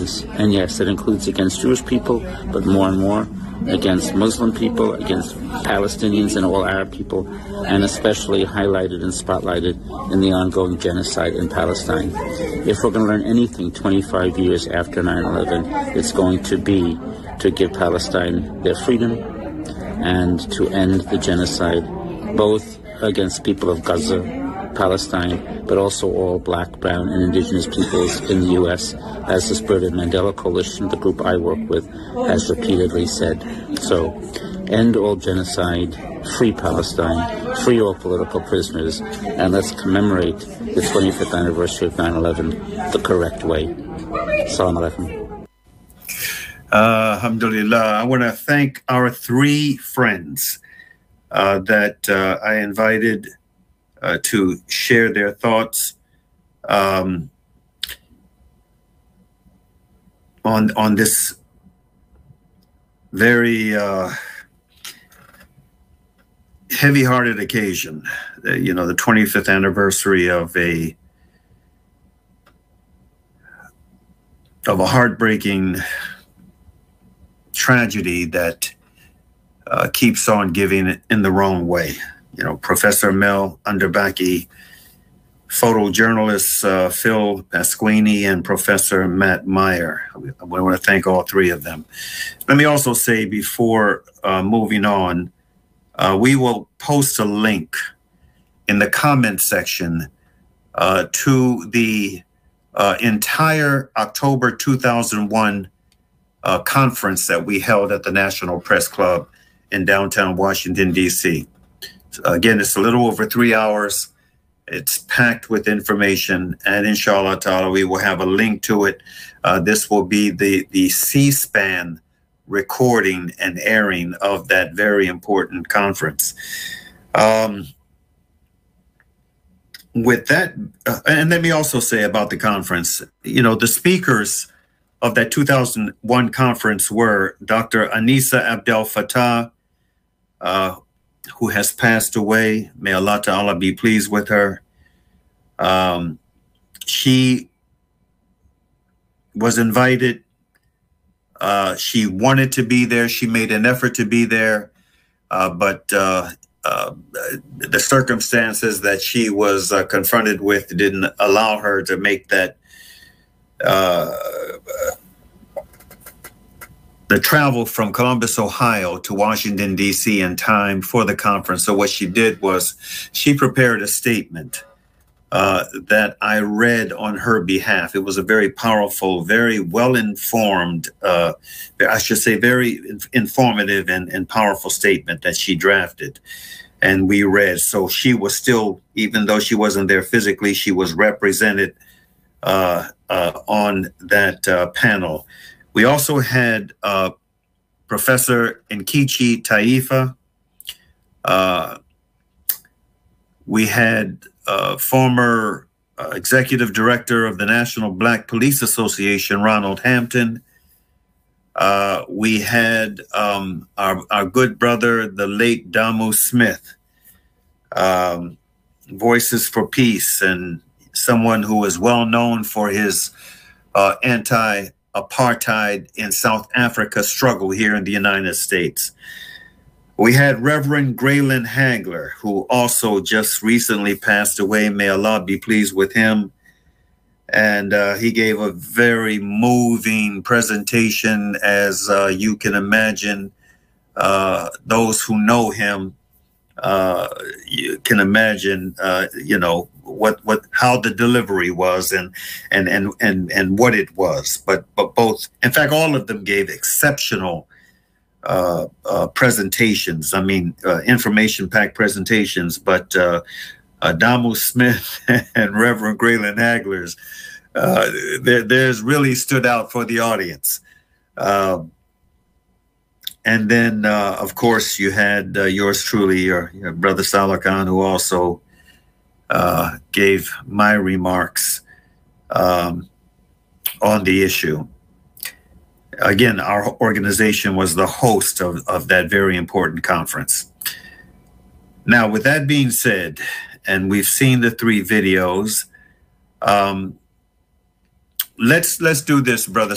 violence. And yes, it includes against Jewish people, but more and more against Muslim people, against Palestinians and all Arab people, and especially highlighted and spotlighted in the ongoing genocide in Palestine. If we're going to learn anything 25 years after 9/11, it's going to be to give Palestine their freedom and to end the genocide, both against people of Gaza, Palestine, but also all black, brown, and indigenous peoples in the U.S., as the Spirit of Mandela Coalition, the group I work with, has repeatedly said. So, end all genocide, free Palestine, free all political prisoners, and let's commemorate the 25th anniversary of 9/11 the correct way. Assalamu alaikum. Alhamdulillah. I want to thank our three friends that I invited to share their thoughts on this very heavy-hearted occasion, the 25th anniversary of a heartbreaking tragedy that keeps on giving in the wrong way. Professor Mel Underbaki, photojournalists Phil Pasquini, and Professor Matt Meyer. I want to thank all three of them. Let me also say, before moving on, we will post a link in the comment section to the entire October 2001 conference that we held at the National Press Club in downtown Washington, D.C. Again, it's a little over 3 hours. It's packed with information, and inshallah ta'ala, we will have a link to it. This will be the C-SPAN recording and airing of that very important conference. With that, and let me also say about the conference, the speakers of that 2001 conference were Dr. Anisa Abdel Fattah, who has passed away. May Allah Ta'ala be pleased with her. She was invited. She wanted to be there. She made an effort to be there. But the circumstances that she was confronted with didn't allow her to make that the travel from Columbus, Ohio to Washington, D.C. in time for the conference. So what she did was she prepared a statement that I read on her behalf. It was a very powerful, very well-informed, I should say very informative and powerful statement that she drafted. And we read. So she was still, even though she wasn't there physically, she was represented on that panel. We also had Professor Nkechi Taifa. We had former executive director of the National Black Police Association, Ronald Hampton. We had our good brother, the late Damu Smith, Voices for Peace, and someone who is well known for his anti-apartheid in South Africa struggle here in the United States. We had Reverend Graylin Hagler, who also just recently passed away. May Allah be pleased with him. And he gave a very moving presentation, as you can imagine. Those who know him, you can imagine, how the delivery was and what it was. But both, in fact, all of them gave exceptional presentations. I mean, information-packed presentations. But Damu Smith and Reverend Graylin Hagler's, theirs really stood out for the audience. And then, of course, you had yours truly, your brother Salah Khan, who also gave my remarks on the issue. Again, our organization was the host of that very important conference. Now, with that being said, and we've seen the 3 videos, let's do this, brother